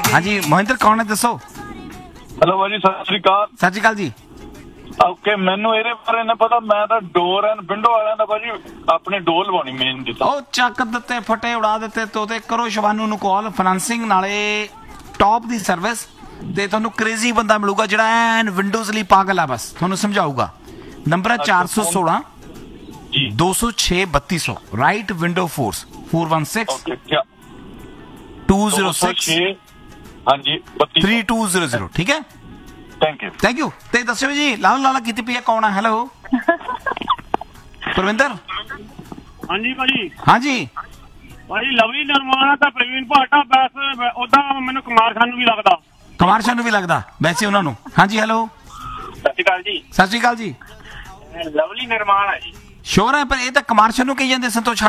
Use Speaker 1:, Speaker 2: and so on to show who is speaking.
Speaker 1: ਹਾਂਜੀ ਮੋਹਿੰਦਰ ਕੌਣ ਹੈ ਦੱਸੋ।
Speaker 2: ਹੈਲੋ ਭਾਜੀ, ਸਤਿ ਸ੍ਰੀ ਅਕਾਲ।
Speaker 1: ਸਤਿ ਸ਼੍ਰੀ ਅਕਾਲ ਜੀ।
Speaker 2: ਓਕੇ, ਮੈਨੂੰ ਇਹਦੇ ਬਾਰੇ ਨਾ ਪਤਾ। ਮੈਂ ਤਾਂ ਡੋਰ ਐਂਡ ਵਿੰਡੋ ਵਾਲਿਆਂ ਦਾ ਭਾਜੀ ਆਪਣੀ ਡੋਰ ਲਵਾਉਣੀ ਮੇਨ ਦੀ।
Speaker 1: ਉਹ ਚੱਕ ਦਿੱਤੇ ਫਟੇ ਉਡਾ ਦਿੱਤੇ ਤੋਤੇ। ਕਰੋ ਸ਼ਿਵਾਨੂ ਨੂੰ ਕਾਲ, ਫਾਈਨੈਂਸਿੰਗ ਨਾਲੇ ਟੌਪ ਦੀ ਸਰਵਿਸ, ਤੇ ਤੁਹਾਨੂੰ ਕ੍ਰੇਜ਼ੀ ਬੰਦਾ ਮਿਲੂਗਾ ਜਿਹੜਾ ਐਨ ਵਿੰਡੋਜ਼ ਲਈ ਪਾਗਲ ਆ, ਬਸ ਤੁਹਾਨੂੰ ਸਮਝਾਊਗਾ। ਨੰਬਰ ਹੈ 416 206 3200 ਰਾਈਟ ਵਿੰਡੋ ਫੋਰਸ 416 206
Speaker 2: ਹਾਂਜੀ
Speaker 1: 3200। ਠੀਕ ਹੈ,
Speaker 2: ਥੈਂਕ
Speaker 1: ਯੂ। ਤੇ ਦੱਸਿਓ ਜੀ ਲਾਲਾ ਕੀਤੀ ਪਈ ਹੈ, ਕੌਣ ਹੈ? ਹੈਲੋ ਪ੍ਰਵਿੰਦਰ।
Speaker 3: ਹਾਂਜੀ ਭਾਜੀ।
Speaker 1: ਹਾਂਜੀ
Speaker 3: ਭਾਜੀ ਲਵਲੀ ਨਿਰਮਾਣਾ ਤਾਂ ਪ੍ਰਵੀਨ ਭਾਟਾ ਬਸ ਉਦਾਂ ਮੈਨੂੰ ਕੁਮਾਰ ਖਾਨ ਨੂੰ ਵੀ ਲੱਗਦਾ।
Speaker 1: ਕੁਮਾਰ ਸ਼ਾਨੂ ਵੀ ਲੱਗਦਾ ਵੈਸੇ ਉਹਨਾਂ ਨੂੰ। ਹਾਂਜੀ ਹੈਲੋ
Speaker 3: ਸਤਿ ਸ਼੍ਰੀ ਅਕਾਲ ਜੀ।
Speaker 1: ਸਤਿ ਸ਼੍ਰੀ ਅਕਾਲ ਜੀ।
Speaker 3: ਲਵਲੀ ਨਿਰਮਾਣਾ ਜੀ।
Speaker 1: ਸ਼ੋਰ ਹੈ, ਪਰ ਇਹ ਤਾਂ ਕੁਮਾਰ ਸ਼ਾਨੂ ਕਹੀ ਜਾਂਦੇ ਸੰਤੋਸ਼